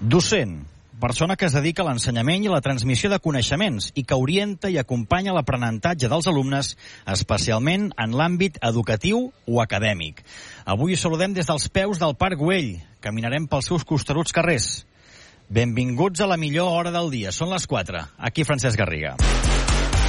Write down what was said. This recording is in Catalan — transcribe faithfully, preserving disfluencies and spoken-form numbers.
Docent, persona que es dedica a l'ensenyament i a la transmissió de coneixements i que orienta i acompanya l'aprenentatge dels alumnes, especialment en l'àmbit educatiu o acadèmic. Avui us saludem des dels peus del Parc Güell. Caminarem pels seus costeruts carrers. Benvinguts a la millor hora del dia. Són les quatre. Aquí Francesc Garriga.